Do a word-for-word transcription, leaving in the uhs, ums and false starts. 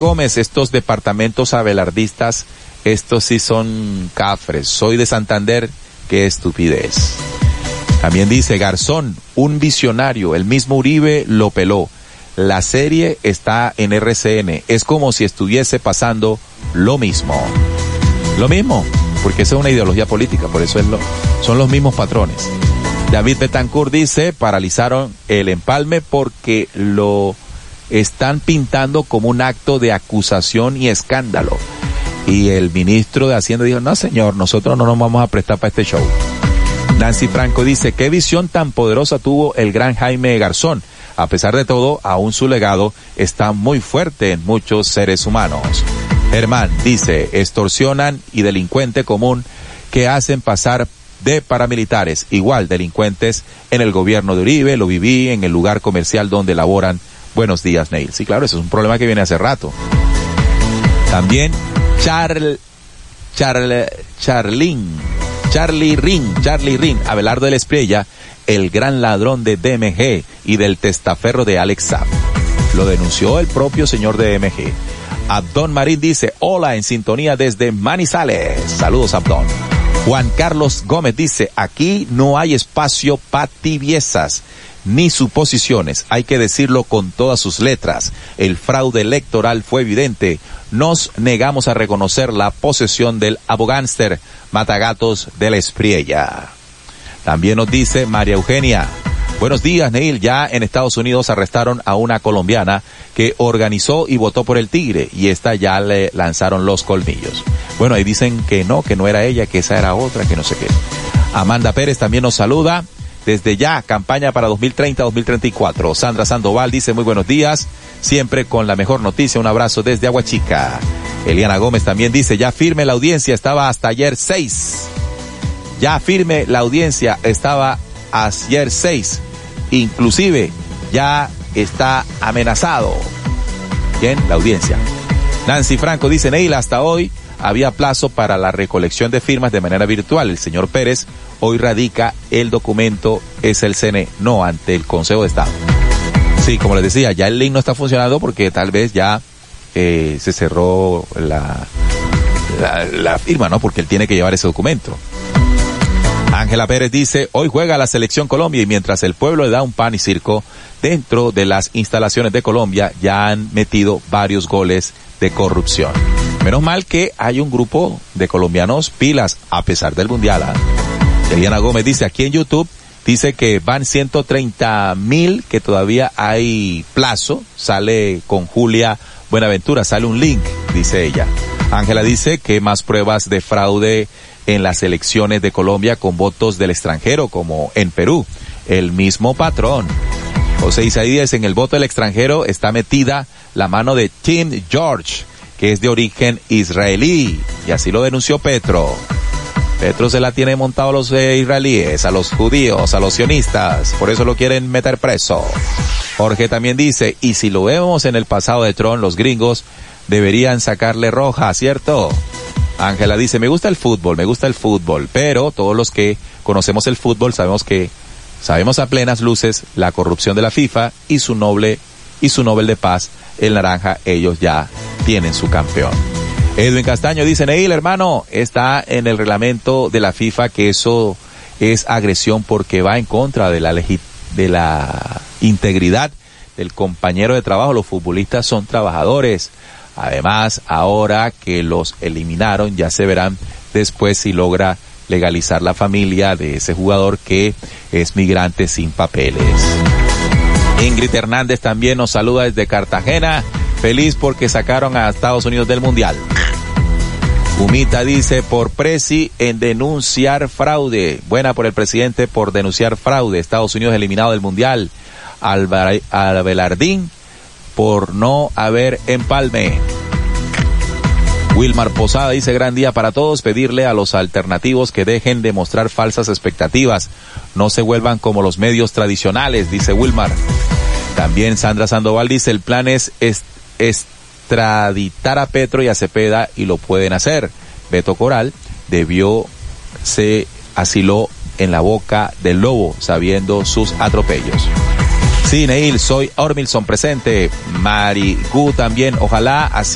Gómez, estos departamentos abelardistas, estos sí son cafres. Soy de Santander, qué estupidez. También dice Garzón, un visionario, el mismo Uribe lo peló. La serie está en R C N, es como si estuviese pasando lo mismo. Lo mismo, porque esa es una ideología política, por eso es lo, son los mismos patrones. David Betancourt dice, paralizaron el empalme porque lo están pintando como un acto de acusación y escándalo. Y el ministro de Hacienda dijo, no señor, nosotros no nos vamos a prestar para este show. Nancy Franco dice, qué visión tan poderosa tuvo el gran Jaime Garzón. A pesar de todo, aún su legado está muy fuerte en muchos seres humanos. Germán dice, extorsionan y delincuente común que hacen pasar de paramilitares, igual delincuentes en el gobierno de Uribe, lo viví en el lugar comercial donde laboran. Buenos días, Neil. Sí, claro, eso es un problema que viene hace rato. También Charl, Charl, Charlín, Charlie Rin, Charlie Rin, Abelardo de la Espriella, el gran ladrón de D M G y del testaferro de Alex Saab. Lo denunció el propio señor de D M G. Abdón Marín dice, hola, en sintonía desde Manizales. Saludos, Abdón. Juan Carlos Gómez dice, aquí no hay espacio para tibiezas ni suposiciones, hay que decirlo con todas sus letras. El fraude electoral fue evidente. Nos negamos a reconocer la posesión del abogánster Matagatos de la Espriella. También nos dice María Eugenia, buenos días, Neil. Ya en Estados Unidos arrestaron a una colombiana que organizó y votó por el Tigre y esta ya le lanzaron los colmillos. Bueno, ahí dicen que no, que no era ella, que esa era otra, que no sé qué. Amanda Pérez también nos saluda. Desde ya, campaña para dos mil treinta a dos mil treinta y cuatro. Sandra Sandoval dice muy buenos días, siempre con la mejor noticia. Un abrazo desde Aguachica. Eliana Gómez también dice, ya firme la audiencia, estaba hasta ayer seis. Ya firme la audiencia, estaba ayer seis. Inclusive ya está amenazado. Bien, la audiencia. Nancy Franco dice, Neil, hasta hoy había plazo para la recolección de firmas de manera virtual. El señor Pérez hoy radica el documento, es el C N E, no ante el Consejo de Estado. Sí, como les decía, ya el link no está funcionando porque tal vez ya eh, se cerró la, la, la firma, ¿no? Porque él tiene que llevar ese documento. Ángela Pérez dice, hoy juega la Selección Colombia y mientras el pueblo le da un pan y circo, dentro de las instalaciones de Colombia ya han metido varios goles de corrupción. Menos mal que hay un grupo de colombianos pilas a pesar del mundial. ¿eh? Eliana Gómez dice aquí en YouTube, dice que van ciento treinta mil, que todavía hay plazo, sale con Julia Buenaventura, sale un link, dice ella. Ángela dice que más pruebas de fraude en las elecciones de Colombia con votos del extranjero, como en Perú. El mismo patrón. José Isaías, en el voto del extranjero está metida la mano de Tim George, que es de origen israelí, y así lo denunció Petro. Petro se la tiene montado a los eh, israelíes, a los judíos, a los sionistas, por eso lo quieren meter preso. Jorge también dice, y si lo vemos en el pasado de Trump, los gringos deberían sacarle roja, ¿cierto? Ángela dice, me gusta el fútbol, me gusta el fútbol, pero todos los que conocemos el fútbol sabemos que, sabemos a plenas luces la corrupción de la FIFA y su noble, y su Nobel de Paz, el naranja, ellos ya tienen su campeón. Edwin Castaño dice, Neil, hermano, está en el reglamento de la FIFA que eso es agresión porque va en contra de la legit- de la integridad del compañero de trabajo. Los futbolistas son trabajadores. Además, ahora que los eliminaron, ya se verán después si logra legalizar la familia de ese jugador que es migrante sin papeles. Ingrid Hernández también nos saluda desde Cartagena, feliz porque sacaron a Estados Unidos del Mundial. Humita dice, por Presi en denunciar fraude. Buena por el presidente por denunciar fraude. Estados Unidos eliminado del Mundial. Alba- Abelardín por no haber empalme. Wilmar Posada dice, gran día para todos, pedirle a los alternativos que dejen de mostrar falsas expectativas, no se vuelvan como los medios tradicionales, dice Wilmar. También Sandra Sandoval dice, el plan es est- extraditar a Petro y a Cepeda y lo pueden hacer. Beto Coral debió, se asiló en la boca del lobo, sabiendo sus atropellos. Sí, Neil, soy Ormilson presente. Marigu también, ojalá así